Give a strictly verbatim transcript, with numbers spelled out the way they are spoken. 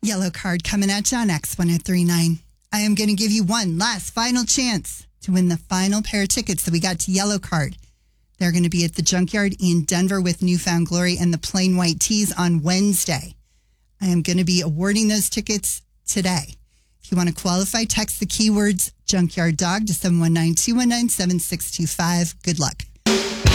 Yellow card coming at you on X one oh three point nine. I am going to give you one last final chance to win the final pair of tickets that we got to Yellow Card. They're going to be at the Junkyard in Denver with Newfound Glory and the Plain White Tees on Wednesday. I am going to be awarding those tickets today. If you want to qualify, text the keywords Junkyard Dog to seven one nine, two one nine, seven six two five. Good luck.